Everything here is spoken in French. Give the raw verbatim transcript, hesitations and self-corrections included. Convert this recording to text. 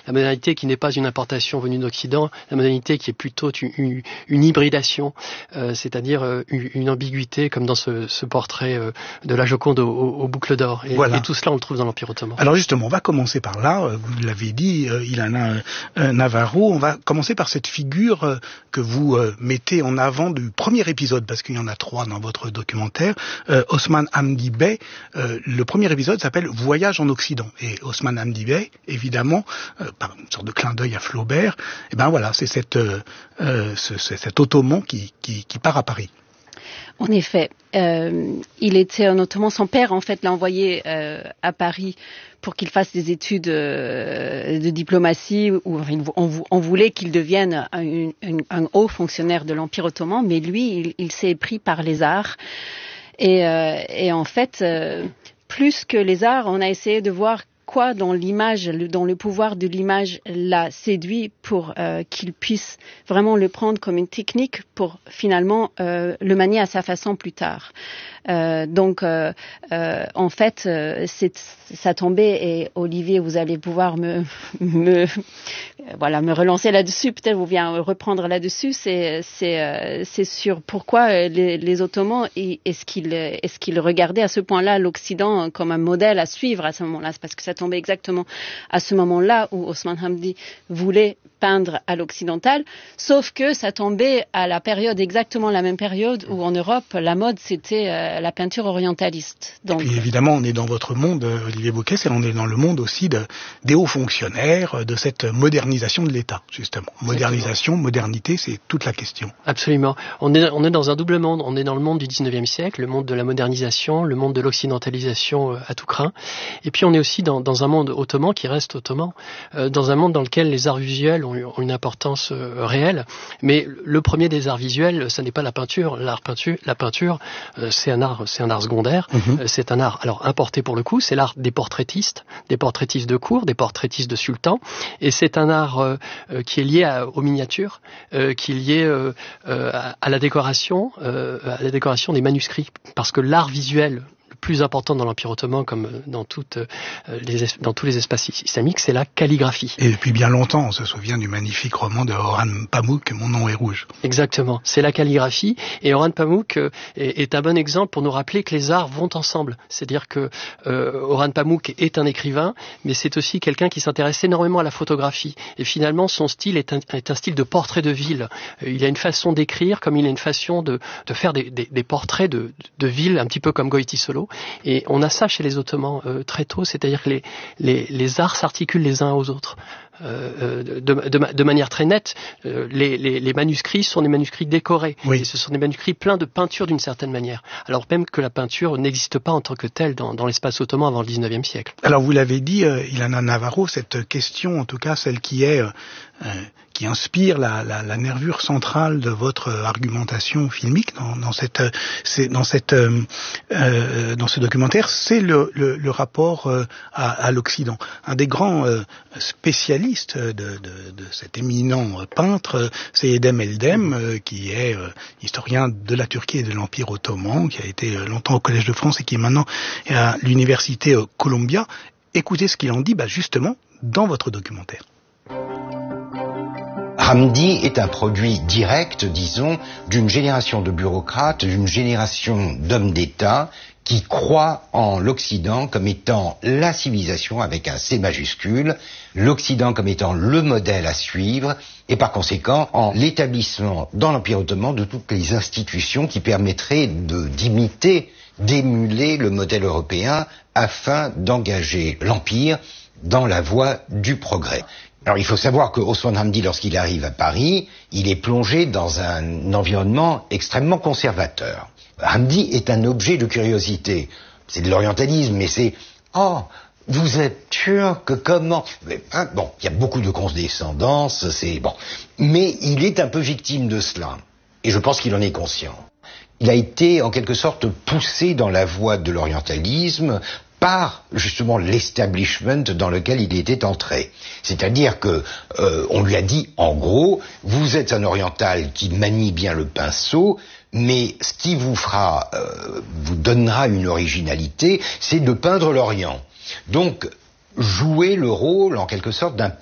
la modernité qui n'est pas une importation venue d'Occident, la modernité qui est plutôt une, une, une hybridation, euh, c'est-à-dire euh, une, une ambiguïté, comme dans ce, ce portrait euh, de la Joconde aux, aux boucles d'or. Et, voilà. et tout cela, on le trouve dans l'Empire ottoman. Alors justement, on va commencer par là. Vous l'avez dit, euh, Ilana euh, Navarro. On va commencer par cette figure euh, que vous euh, mettez en avant du premier épisode, parce qu'il y en a trois dans votre documentaire. Euh, Osman Hamdi Bey. Euh, le premier épisode s'appelle Voyage en Occident. Et Osman Hamdi Bey, évidemment, euh, par une sorte de clin d'œil à Flaubert, et ben voilà, c'est cette, euh, euh, ce, c'est cet ottoman qui, qui, qui part à Paris. En effet, euh, il était un ottoman. Son père, en fait, l'a envoyé euh, à Paris pour qu'il fasse des études euh, de diplomatie. Où on, on voulait qu'il devienne un, un, un haut fonctionnaire de l'Empire ottoman, mais lui, il, il s'est pris par les arts. Et, euh, et en fait, euh, plus que les arts, on a essayé de voir quoi dans l'image, dans le pouvoir de l'image l'a séduit pour euh, qu'il puisse vraiment le prendre comme une technique pour finalement euh, le manier à sa façon plus tard. Euh, donc, euh, euh, en fait, euh, c'est, ça tombait et Olivier, vous allez pouvoir me, me, euh, voilà, me relancer là-dessus, peut-être vous bien reprendre là-dessus. C'est, c'est, euh, c'est sur pourquoi les, les Ottomans est-ce qu'ils, est-ce qu'ils regardaient à ce point-là l'Occident comme un modèle à suivre à ce moment-là. C'est parce que ça tombait exactement à ce moment-là où Osman Hamdi voulait peindre à l'occidental, sauf que ça tombait à la période, exactement la même période où en Europe, la mode, c'était euh, la peinture orientaliste. Donc, et puis évidemment, on est dans votre monde, Olivier Bouquet, et on est dans le monde aussi de, des hauts fonctionnaires, de cette modernisation de l'État, justement. Modernisation, modernité, c'est toute la question. Absolument. On est, on est dans un double monde. On est dans le monde du dix-neuvième siècle, le monde de la modernisation, le monde de l'occidentalisation à tout crin. Et puis on est aussi dans, dans un monde ottoman qui reste ottoman, euh, dans un monde dans lequel les arts visuels ont, ont une importance euh, réelle. Mais le premier des arts visuels, ça n'est pas la peinture. L'art peinture, la peinture, euh, c'est un art, c'est un art secondaire. Mm-hmm. Euh, c'est un art, alors importé pour le coup, c'est l'art des portraitistes, des portraitistes de cour, des portraitistes de sultans. Et c'est un art euh, euh, qui est lié à, aux miniatures, euh, qui est lié euh, euh, à, à la décoration, euh, à la décoration des manuscrits, parce que l'art visuel plus important dans l'Empire ottoman, comme dans, toutes, euh, les, dans tous les espaces islamiques, c'est la calligraphie. Et depuis bien longtemps, on se souvient du magnifique roman de Orhan Pamuk, Mon nom est rouge. Exactement, c'est la calligraphie. Et Orhan Pamuk euh, est, est un bon exemple pour nous rappeler que les arts vont ensemble. C'est-à-dire que euh, Orhan Pamuk est un écrivain, mais c'est aussi quelqu'un qui s'intéresse énormément à la photographie. Et finalement, son style est un, est un style de portrait de ville. Euh, il a une façon d'écrire, comme il a une façon de, de faire des, des, des portraits de, de ville, un petit peu comme Goïti-Solo. Et on a ça chez les Ottomans euh, très tôt, c'est-à-dire que les, les, les arts s'articulent les uns aux autres. Euh, de, de, de manière très nette, euh, les, les, les manuscrits sont des manuscrits décorés. Oui. Et ce sont des manuscrits pleins de peinture d'une certaine manière. Alors même que la peinture n'existe pas en tant que telle dans, dans l'espace ottoman avant le dix-neuvième siècle. Alors vous l'avez dit, euh, Ilana Navarro, cette question, en tout cas celle qui est... Euh, euh, qui inspire la, la, la nervure centrale de votre argumentation filmique dans, dans cette, c'est, dans cette, euh, euh, dans ce documentaire, c'est le, le, le rapport euh, à, à l'Occident. Un des grands euh, spécialistes de, de, de cet éminent peintre, c'est Edem Eldem, euh, qui est euh, historien de la Turquie et de l'Empire ottoman, qui a été euh, longtemps au Collège de France et qui est maintenant à l'université euh, Columbia. Écoutez ce qu'il en dit, bah, justement, dans votre documentaire. Hamdi est un produit direct, disons, d'une génération de bureaucrates, d'une génération d'hommes d'État qui croient en l'Occident comme étant la civilisation avec un C majuscule, l'Occident comme étant le modèle à suivre, et par conséquent en l'établissement dans l'Empire ottoman de toutes les institutions qui permettraient de, d'imiter, d'émuler le modèle européen afin d'engager l'Empire dans la voie du progrès. Alors il faut savoir que Osman Hamdi, lorsqu'il arrive à Paris, il est plongé dans un environnement extrêmement conservateur. Hamdi est un objet de curiosité. C'est de l'orientalisme, mais c'est « Oh, vous êtes turc, comment ?» hein, Bon, il y a beaucoup de condescendance, c'est bon. Mais il est un peu victime de cela. Et je pense qu'il en est conscient. Il a été, en quelque sorte, poussé dans la voie de l'orientalisme par justement l'establishment dans lequel il était entré. C'est-à-dire que euh, on lui a dit en gros, vous êtes un oriental qui manie bien le pinceau, mais ce qui vous fera, euh, vous donnera une originalité, c'est de peindre l'Orient. Donc jouer le rôle en quelque sorte d'un